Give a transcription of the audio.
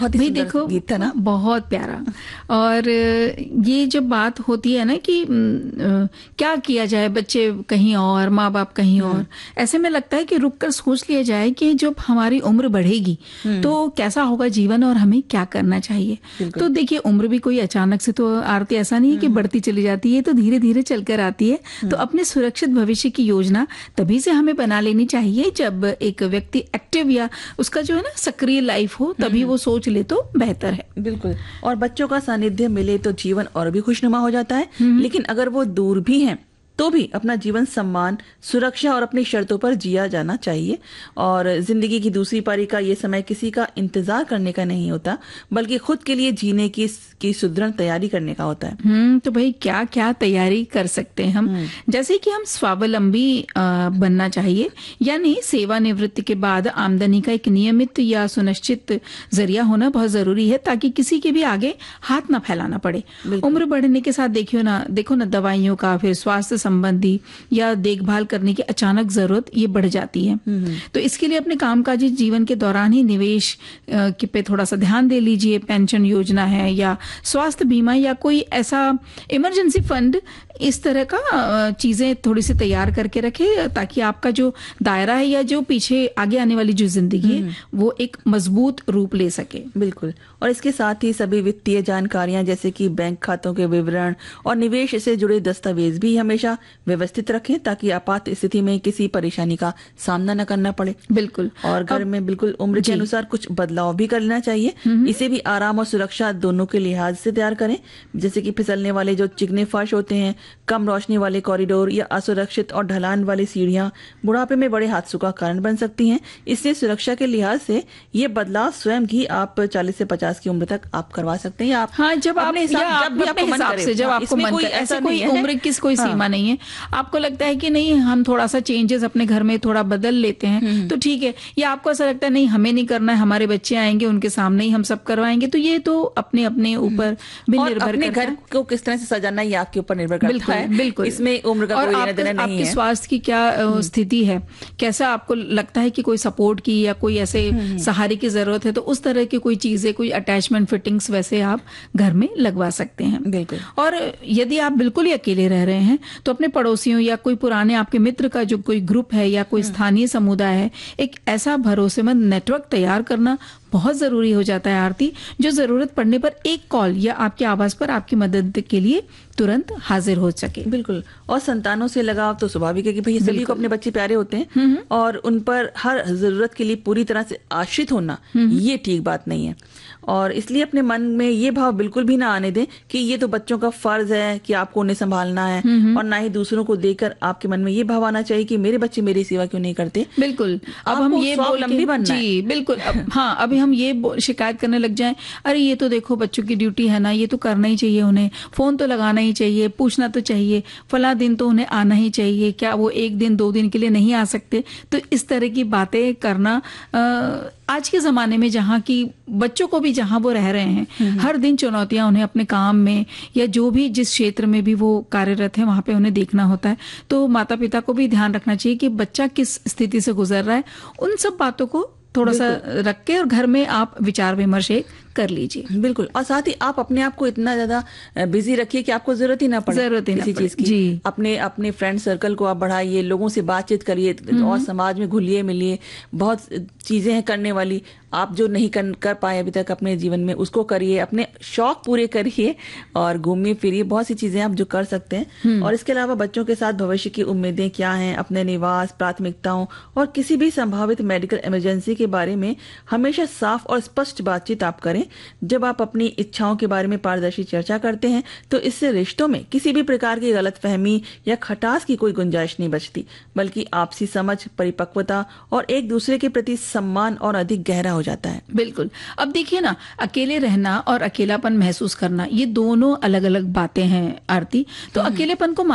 बहुत ही भाई सुंदर देखो, गीत था ना। बहुत प्यारा। और ये जब बात होती है ना कि क्या किया जाए, बच्चे कहीं और, माँ बाप कहीं और, ऐसे में लगता है कि रुक कर सोच लिया जाए कि जब हमारी उम्र बढ़ेगी तो कैसा होगा जीवन और हमें क्या करना चाहिए। तो देखिए, उम्र भी कोई अचानक से तो आरती ऐसा नहीं है कि बढ़ती चली जाती है, तो धीरे धीरे चलकर आती है। तो अपने सुरक्षित भविष्य की योजना तभी से हमें बना लेनी चाहिए जब एक व्यक्ति एक्टिव या उसका जो है ना सक्रिय लाइफ हो, तभी वो सोच ले तो बेहतर है। बिल्कुल। और बच्चों का सानिध्य मिले तो जीवन और भी खुशनुमा हो जाता है, लेकिन अगर वो दूर भी हैं तो भी अपना जीवन सम्मान, सुरक्षा और अपनी शर्तों पर जिया जाना चाहिए। और जिंदगी की दूसरी पारी का ये समय किसी का इंतजार करने का नहीं होता, बल्कि खुद के लिए जीने की सुदृढ़ तैयारी करने का होता है। तो भाई क्या क्या तैयारी कर सकते हैं हम, जैसे कि हम स्वावलंबी बनना चाहिए, यानी सेवानिवृत्ति के बाद आमदनी का एक नियमित या सुनिश्चित जरिया होना बहुत जरूरी है, ताकि किसी के भी आगे हाथ ना फैलाना पड़े। उम्र बढ़ने के साथ देखो ना दवाइयों का, फिर स्वास्थ्य संबंधी या देखभाल करने की अचानक जरूरत ये बढ़ जाती है। तो इसके लिए अपने कामकाजी जीवन के दौरान ही निवेश पे थोड़ा सा ध्यान दे लीजिए। पेंशन योजना है या स्वास्थ्य बीमा या कोई ऐसा इमरजेंसी फंड, इस तरह का चीजें थोड़ी सी तैयार करके रखे, ताकि आपका जो दायरा है या जो पीछे आगे आने वाली जो जिंदगी है वो एक मजबूत रूप ले सके। बिल्कुल। और इसके साथ ही सभी वित्तीय जानकारियां जैसे कि बैंक खातों के विवरण और निवेश से जुड़े दस्तावेज भी हमेशा व्यवस्थित रखें, ताकि आपात स्थिति में किसी परेशानी का सामना न करना पड़े। बिल्कुल। और घर में बिल्कुल उम्र के अनुसार कुछ बदलाव भी कर लेना चाहिए। इसे भी आराम और सुरक्षा दोनों के लिहाज से तैयार करें, जैसे कि फिसलने वाले जो चिकने फर्श होते हैं, कम रोशनी वाले कॉरिडोर या असुरक्षित और ढलान वाली सीढ़ियां बुढ़ापे में बड़े हादसों का कारण बन सकती हैं। इसलिए सुरक्षा के लिहाज से ये बदलाव स्वयं ही आप 40 से 50 की उम्र तक आप करवा सकते हैं। आप जब अपने हिसाब से, जब आपको मन करे, ऐसा कोई उम्र की कोई सीमा नहीं है। आपको लगता है कि नहीं, हम थोड़ा सा चेंजेस अपने घर में थोड़ा बदल लेते हैं तो ठीक है, या आपको ऐसा लगता है नहीं हमें नहीं करना है, हमारे बच्चे आएंगे उनके सामने ही हम सब करवाएंगे, तो ये तो अपने अपने ऊपर भी निर्भर करता है। घर को किस तरह से सजाना ये आपके ऊपर निर्भर करता है। बिल्कुल। इसमें उम्र का कोई लेना देना नहीं है। आपके स्वास्थ्य की क्या स्थिति है, कैसा आपको लगता है कि कोई सपोर्ट की या कोई ऐसे सहारे की जरूरत है, तो उस तरह की कोई चीजें, कोई अटैचमेंट फिटिंग्स वैसे आप घर में लगवा सकते हैं। बिल्कुल। और यदि आप बिल्कुल ही अकेले रह रहे हैं तो अपने पड़ोसियों या कोई पुराने आपके मित्र का जो कोई ग्रुप है या कोई स्थानीय समुदाय है, एक ऐसा भरोसेमंद नेटवर्क तैयार करना बहुत जरूरी हो जाता है आरती, जो जरूरत पड़ने पर एक कॉल या आपके आवाज पर आपकी मदद के लिए तुरंत हाजिर हो सके। बिल्कुल। और संतानों से लगाव तो स्वाभाविक है कि भाई सभी को अपने बच्चे प्यारे होते हैं, और उन पर हर जरूरत के लिए पूरी तरह से आश्रित होना ये ठीक बात नहीं है। और इसलिए अपने मन में ये भाव बिल्कुल भी ना आने दें कि ये तो बच्चों का फर्ज है कि आपको उन्हें संभालना है, और ना ही दूसरों को देखकर आपके मन में ये भाव आना चाहिए कि मेरे बच्चे मेरी सेवा क्यों नहीं करते। बिल्कुल। अब हम ये स्वावलंबी बनना है। जी बिल्कुल। अभी हम ये शिकायत करने लग जाएं, अरे ये तो देखो बच्चों की ड्यूटी है ना, ये तो करना ही चाहिए, उन्हें फोन तो लगाना ही चाहिए, पूछना तो चाहिए, फला दिन तो उन्हें आना ही चाहिए, क्या वो एक दिन 2 दिन के लिए नहीं आ सकते। तो इस तरह की बातें करना आज के जमाने में, जहाँ की बच्चों को भी जहाँ वो रह रहे हैं, हर दिन चुनौतियां उन्हें अपने काम में या जो भी जिस क्षेत्र में भी वो कार्यरत है वहां पे उन्हें देखना होता है। तो माता पिता को भी ध्यान रखना चाहिए कि बच्चा किस स्थिति से गुजर रहा है, उन सब बातों को थोड़ा सा रख के और घर में आप विचार विमर्श कर लीजिए। बिल्कुल। और साथ ही आप अपने आप को इतना ज्यादा बिजी रखिए कि आपको जरूरत ही ना पड़े किसी चीज की। जी। अपने फ्रेंड सर्कल को आप बढ़ाइए, लोगों से बातचीत करिए और समाज में घुलिए मिलिए। बहुत चीजें हैं करने वाली, आप जो नहीं कर पाए अभी तक अपने जीवन में उसको करिए, अपने शौक पूरे करिए और घूमिए फिरिए। बहुत सी चीजें आप जो कर सकते हैं। और इसके अलावा बच्चों के साथ भविष्य की उम्मीदें क्या हैं, अपने निवास, प्राथमिकताओं और किसी भी संभावित मेडिकल इमरजेंसी के बारे में हमेशा साफ और स्पष्ट बातचीत आप करें। जब आप अपनी इच्छाओं के बारे में पारदर्शी चर्चा करते हैं तो इससे रिश्तों में किसी भी प्रकार की गलतफहमी या खटास की कोई गुंजाइश नहीं बचती, बल्कि आपसी समझ, परिपक्वता और एक दूसरे के प्रति सम्मान और अधिक गहरा हो जाता है। बिल्कुल। अब देखिए ना, अकेले रहना और अकेलापन महसूस करना ये दोनों अलग अलग बातें हैं आरती। तो अकेलेपन को